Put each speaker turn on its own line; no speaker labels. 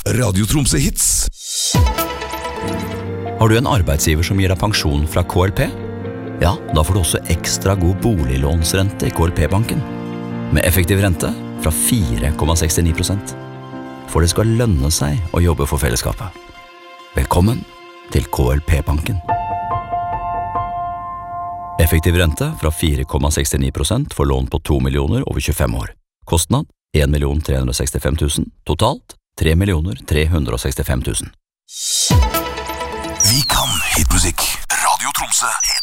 Radio Tromsø Hits.
Har du en arbeidsgiver som gir deg pensjon fra KLP? Ja, da får du også ekstra god boliglånsrente i KLP-banken. Med effektiv rente fra 4,69%. For det skal lønne seg å jobbe for fellesskapet. Velkommen til KLP-banken. Effektiv rente fra 4,69% for lån på 2 millioner over 25 år. Kostnad 1 365 000, totalt 3 365 000.
Vi kan hitmusikk. Radio Tromsø.